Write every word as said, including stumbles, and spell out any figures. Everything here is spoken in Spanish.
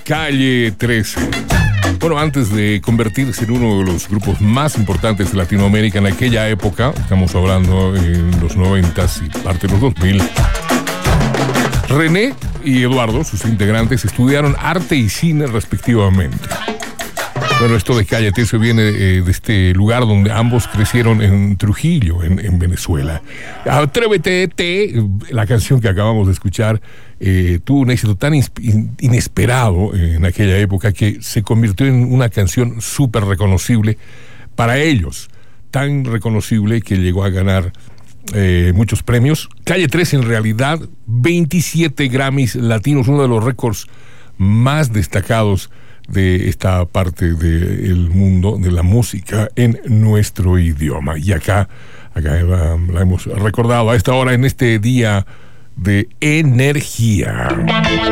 Calle trece. Bueno, antes de convertirse en uno de los grupos más importantes de Latinoamérica en aquella época, estamos hablando en los noventas y parte de los dos mil, René y Eduardo, sus integrantes, estudiaron arte y cine respectivamente. Bueno, esto de Calle trece viene eh, de este lugar donde ambos crecieron en Trujillo, en, en Venezuela. Atrévete, te, la canción que acabamos de escuchar, eh, tuvo un éxito tan in- inesperado en aquella época que se convirtió en una canción súper reconocible para ellos. Tan reconocible que llegó a ganar eh, muchos premios. Calle trece, en realidad, veintisiete Grammys latinos, uno de los récords más destacados de esta parte del mundo de la música en nuestro idioma. Y acá, acá la, la hemos recordado a esta hora en este día de energía.